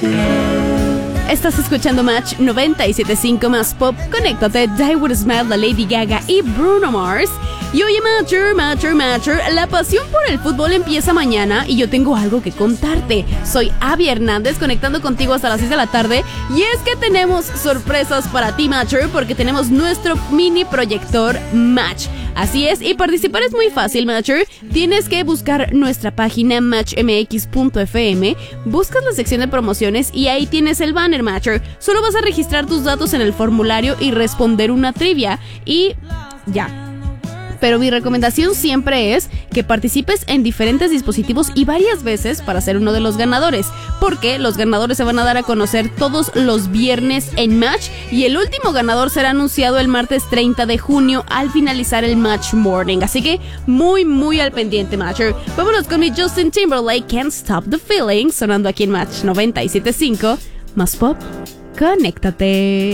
Estás escuchando Match 97.5 más pop. Conéctate, Die With A Smile, la Lady Gaga y Bruno Mars. Y oye, Matcher, la pasión por el fútbol empieza mañana y yo tengo algo que contarte. Soy Abby Hernández, conectando contigo hasta las 6 de la tarde. Y es que tenemos sorpresas para ti, Matcher, porque tenemos nuestro mini proyector Match. Así es, y participar es muy fácil, Matcher. Tienes que buscar nuestra página matchmx.fm, buscas la sección de promociones y ahí tienes el banner, Matcher. Solo vas a registrar tus datos en el formulario y responder una trivia y ya. Pero mi recomendación siempre es que participes en diferentes dispositivos y varias veces para ser uno de los ganadores, porque los ganadores se van a dar a conocer todos los viernes en Match y el último ganador será anunciado el martes 30 de junio al finalizar el Match Morning. Así que muy al pendiente, Matcher. Vámonos con mi Justin Timberlake, Can't Stop the Feeling, sonando aquí en Match 97.5 más pop. Conéctate.